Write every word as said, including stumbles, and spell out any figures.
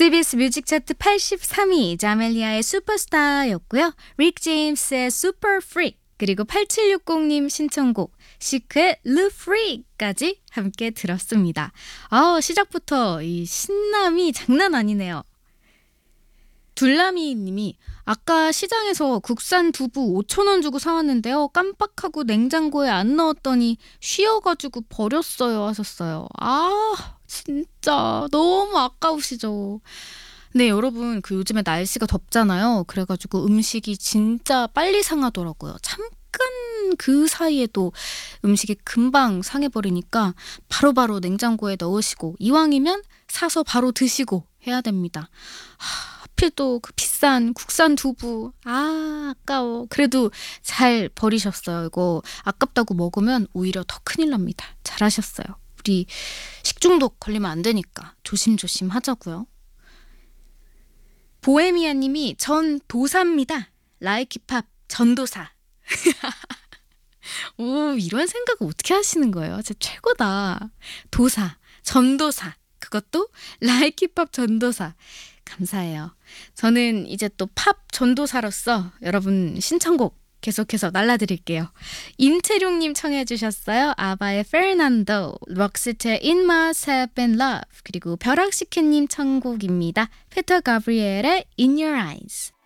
씨비에스 뮤직 차트 팔십삼 위 자멜리아의 슈퍼스타였고요. 릭 제임스의 슈퍼 프릭 그리고 팔칠육공님 신청곡 시크의 루프릭까지 함께 들었습니다. 아, 시작부터 이 신남이 장난 아니네요. 둘라미 님이 아까 시장에서 국산 두부 오천 원 주고 사왔는데요. 깜빡하고 냉장고에 안 넣었더니 쉬어가지고 버렸어요 하셨어요. 아, 진짜 너무 아까우시죠. 네, 여러분 그 요즘에 날씨가 덥잖아요. 그래가지고 음식이 진짜 빨리 상하더라고요. 잠깐 그 사이에도 음식이 금방 상해버리니까 바로바로 냉장고에 넣으시고 이왕이면 사서 바로 드시고 해야 됩니다. 하, 하필 또 그 비싼 국산 두부. 아, 아까워. 그래도 잘 버리셨어요. 이거 아깝다고 먹으면 오히려 더 큰일 납니다. 잘하셨어요. 우리 식중독 걸리면 안 되니까 조심조심 하자고요. 보헤미아 님이 전 도사입니다. 라이키팝 전도사. 오, 이런 생각을 어떻게 하시는 거예요? 진짜 최고다. 도사, 전도사. 그것도 라이키팝 전도사. 감사해요. 저는 이제 또 팝 전도사로서 여러분 신청곡 계속해서 날라드릴게요. 임채룡님 청해 주셨어요. 아바의 페르난도, 럭시트의 It Must Have Been Love, 그리고 벼락시케님 청곡입니다. 페터 가브리엘의 In Your Eyes.